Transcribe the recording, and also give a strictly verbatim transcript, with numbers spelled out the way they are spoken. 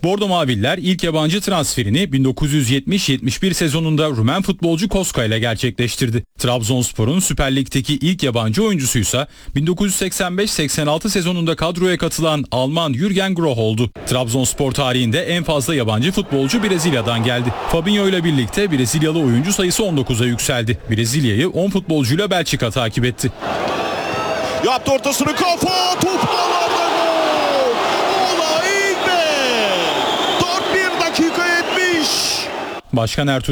Bordo Maviller ilk yabancı transferini bin dokuz yüz yetmiş yetmiş bir sezonunda Rumen futbolcu Koska ile gerçekleştirdi. Trabzonspor'un Süper Lig'deki ilk yabancı oyuncusuysa bin dokuz yüz seksen beş seksen altı sezonunda kadroya katılan Alman Jürgen Groh oldu. Trabzonspor tarihinde en fazla yabancı futbolcu Brezilya'dan geldi. Fabinho ile birlikte Brezilyalı oyuncu sayısı on dokuza yükseldi. Brezilya'yı on futbolcuyla Belçika takip etti. Yaptı ortasını, kafa, top ağlarda, gol! Olay be! dört bir dakika yetmiş. Başkan Ertuğrul